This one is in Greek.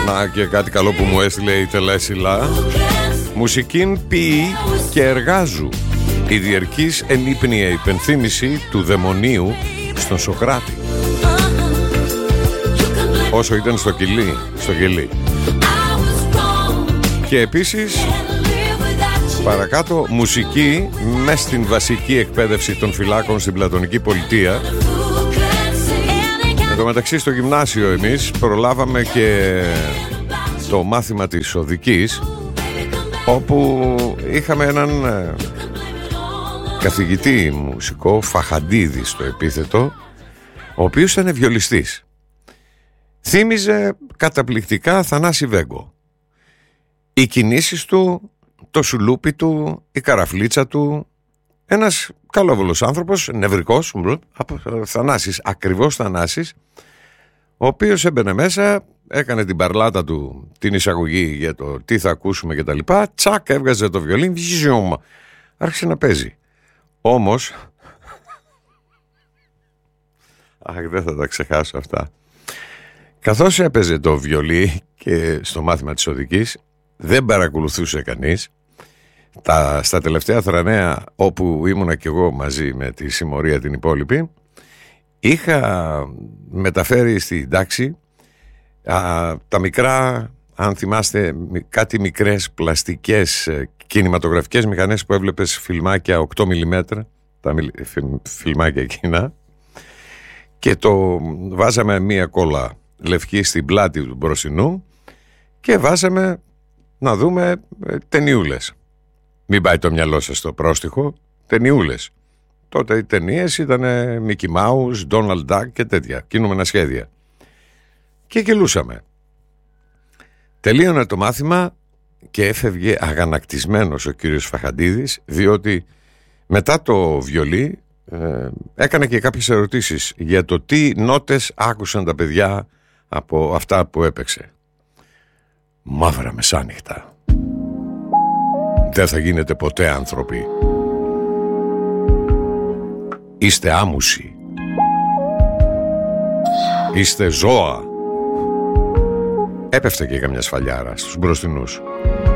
Να και κάτι καλό που μου έστειλε η Τελέσιλα. Μουσικήν ποιεί και εργάζου. Η διαρκής ενύπνια υπενθύμηση του δαιμονίου στον Σωκράτη όσο ήταν στο κελί. Και επίσης παρακάτω μουσική μες στην βασική εκπαίδευση των φυλάκων στην Πλατωνική Πολιτεία. Εν τω μεταξύ στο γυμνάσιο εμείς προλάβαμε και το μάθημα της οδικής, όπου είχαμε έναν καθηγητή μουσικό, Φαχαντίδη στο επίθετο, ο οποίος ήταν βιολιστής. Θύμιζε καταπληκτικά Θανάση Βέγκο. Οι κινήσεις του, το σουλούπι του, η καραφλίτσα του. Ένας καλόβολος άνθρωπος, νευρικός, Θανάσης, ακριβώς Θανάσης, ο οποίος έμπαινε μέσα, έκανε την παρλάτα του, την εισαγωγή για το τι θα ακούσουμε και τα λοιπά, τσακ, έβγαζε το βιολίν, άρχισε να παίζει. Όμως, δεν θα τα ξεχάσω αυτά. Καθώς έπαιζε το βιολί και στο μάθημα της οδικής, δεν παρακολουθούσε κανείς. Στα τελευταία θρανέα, όπου ήμουνα κι εγώ μαζί με τη συμμορία την υπόλοιπη, είχα μεταφέρει στην τάξη τα μικρά, αν θυμάστε, κάτι μικρές πλαστικές κινηματογραφικές μηχανές που έβλεπες φιλμάκια 8 mm, τα φιλμάκια εκείνα, και το βάζαμε μία κόλλα λευκή στην πλάτη του μπροστινού και βάζαμε να δούμε ταινιούλες. Μην πάει το μυαλό σας στο πρόστιχο, ταινιούλες. Τότε οι ταινίες ήταν Mickey Mouse, Donald Duck και τέτοια, κινούμενα σχέδια. Και γελούσαμε. Τελείωνε το μάθημα και έφευγε αγανακτισμένος ο κύριος Φαχαντίδης, διότι μετά το βιολί έκανε και κάποιες ερωτήσεις για το τι νότες άκουσαν τα παιδιά από αυτά που έπαιξε. Μαύρα μεσάνυχτα. Δεν θα γίνετε ποτέ άνθρωποι. Είστε άμουσοι. Είστε ζώα. Έπεφτε και καμιά σφαλιάρα στους μπροστινούς.